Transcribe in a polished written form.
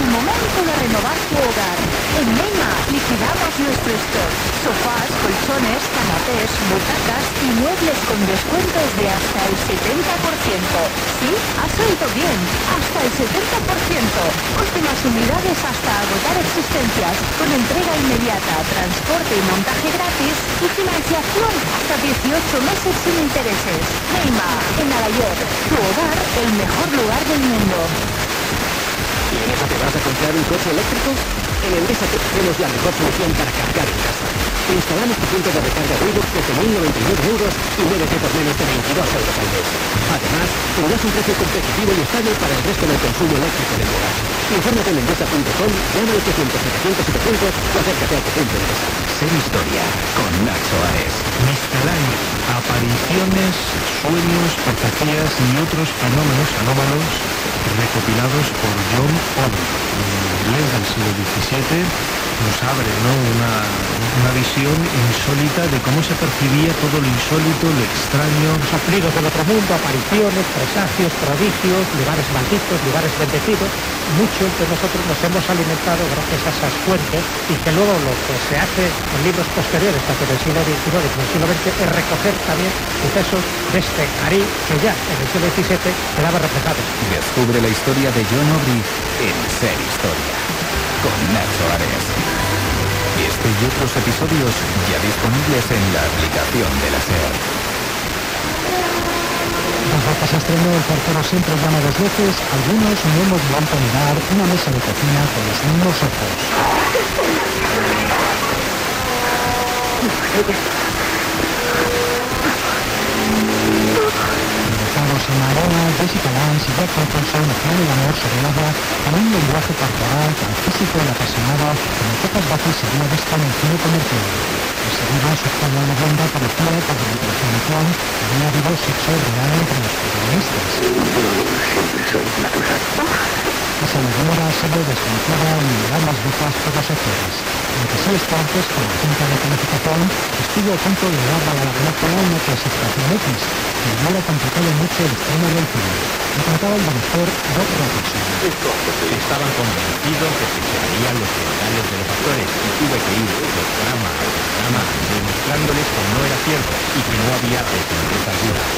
el momento de renovar tu hogar. En Neima liquidamos nuestro stock. Sofás, colchones, canapés, butacas y muebles con descuentos de hasta el 70%. ¿Sí? ¿Has oído bien? Hasta el 70%. Últimas unidades hasta agotar existencias. Con entrega inmediata, transporte y montaje gratis y financiación hasta 18 meses sin intereses. Neima, en Alayor. Tu hogar, el mejor lugar del mundo. ¿Tienes o te vas a comprar un coche eléctrico? En Endesa tenemos la mejor solución para cargar en casa. Te instalamos tu punto de recarga Wallbox desde 1.099 euros y 9 por menos de 22 euros al mes. Además, tendrás un precio competitivo y estable para el resto del consumo eléctrico del hogar. Infórmate en endesa.com, llama al 800 700 700 o acércate a tu punto Endesa. Ser historia con Nacho Ares. Misceláneo, apariciones, sueños, profecías y otros fenómenos anómalos recopilados por John Owen, inglés del siglo XVII. Nos abre, ¿no?, una visión insólita de cómo se percibía todo lo insólito, lo extraño. Sufridos del otro mundo, apariciones, presagios, prodigios, lugares malditos, lugares bendecidos. Muchos de nosotros nos hemos alimentado gracias a esas fuentes y que luego lo que se hace en libros posteriores, tanto del siglo XIX como del siglo XX, es recoger también sucesos de este Caribe que ya en el siglo XVII quedaba reflejado. Descubre la historia de John Aubrey en Ser Historia con Nacho Ares. Este y otros episodios ya disponibles en la aplicación de la SER. Desde que se estrenó El portero siempre llama dos veces, algunos no hemos vuelto a mirar una mesa de cocina con los mismos ojos. En Madonna, Jessica Lange y Jack Nicholson hacían el amor sobre el agua con un lenguaje corporal tan físico y apasionado como pocas veces se había visto en el cine comercial. Enseguida surgió una leyenda que decía que durante la filmación había habido sexo real entre los protagonistas. Esa leyenda ha sido desmentada en innumerables veces por los actores. Aunque seis partes con la cinta de calificación, estuvo a punto de dar a la película una clasificación X, que no le complicaba mucho el estreno del film. Lo contaba el director Rob Robinson. Estaban convencidos de que se harían los comentarios de los actores y tuve que ir de programa a programa demostrándoles que no era cierto y que no había desmentir alguna.